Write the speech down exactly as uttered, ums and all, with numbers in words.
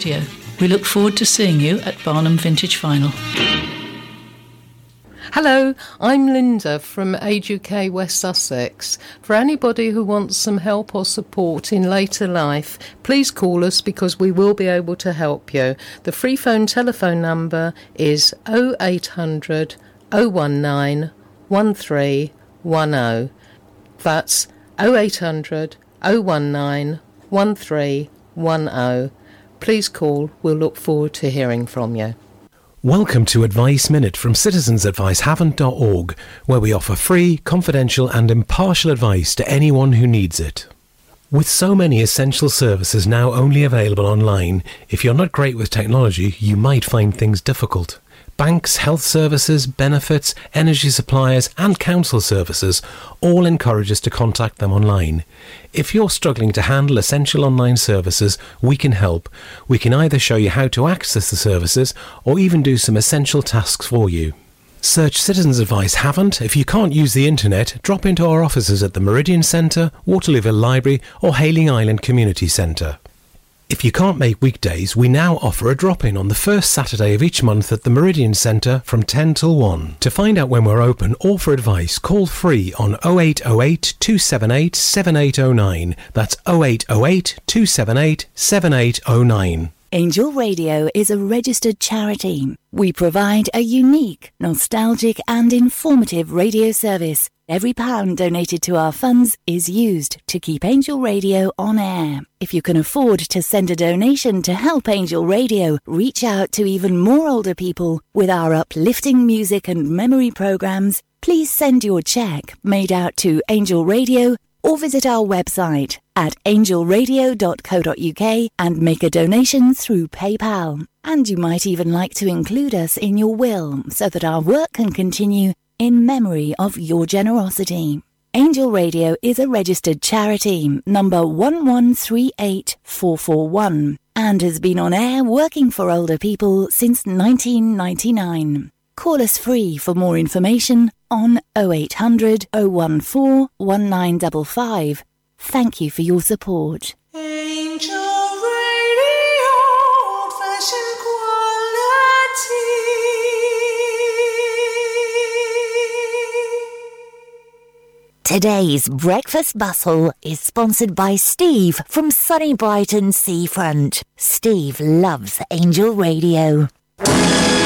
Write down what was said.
Radio. We look forward to seeing you at Barnum Vintage Vinyl. Hello, I'm Linda from Age U K West Sussex. For anybody who wants some help or support in later life, please call us because we will be able to help you. The free phone telephone number is oh eight hundred, oh one nine, one three one oh. That's oh eight hundred, oh one nine, one three one oh. Please call, we'll look forward to hearing from you. Welcome to Advice Minute from citizens advice havant dot org, where we offer free, confidential and impartial advice to anyone who needs it. With so many essential services now only available online, if you're not great with technology, you might find things difficult. Banks, health services, benefits, energy suppliers and council services all encourage us to contact them online. If you're struggling to handle essential online services, we can help. We can either show you how to access the services or even do some essential tasks for you. Search Citizens Advice Havant. If you can't use the internet, drop into our offices at the Meridian Centre, Waterlooville Library or Hayling Island Community Centre. If you can't make weekdays, we now offer a drop-in on the first Saturday of each month at the Meridian Centre from ten till one. To find out when we're open or for advice, call free on oh eight oh eight, two seven eight, seven eight oh nine. That's oh eight oh eight, two seven eight, seven eight oh nine. Angel Radio is a registered charity. We provide a unique, nostalgic and informative radio service. Every pound donated to our funds is used to keep Angel Radio on air. If you can afford to send a donation to help Angel Radio reach out to even more older people with our uplifting music and memory programs, please send your cheque made out to Angel Radio or visit our website at angel radio dot co dot uk and make a donation through PayPal. And you might even like to include us in your will so that our work can continue in memory of your generosity. Angel Radio is a registered charity, number one one three eight four four one, and has been on air working for older people since nineteen ninety-nine. Call us free for more information on oh eight hundred, oh one four, one nine five five. Thank you for your support. Angel Radio, old-fashioned quality. Today's Breakfast Bustle is sponsored by Steve from sunny Brighton Seafront. Steve loves Angel Radio.